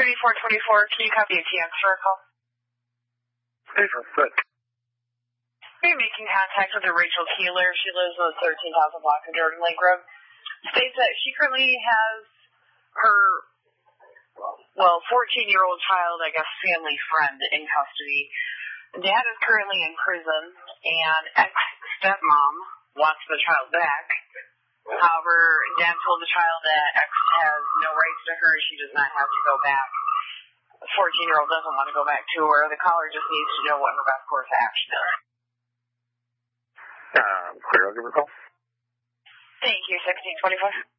8424, can you copy a TX for a call? Good. We're making contact with Rachel Keeler. She lives on 13,000 blocks of Jordan Lake Road. States that she currently has her, 14-year-old child, I guess, family friend in custody. Dad is currently in prison, and ex-stepmom wants the child back. However, Dad told the child that ex has no rights to her. She does not have to go back. The 14-year-old doesn't want to go back to her. The caller just needs to know what her best course of action is. Clear, I'll give her a call. Thank you, 1624.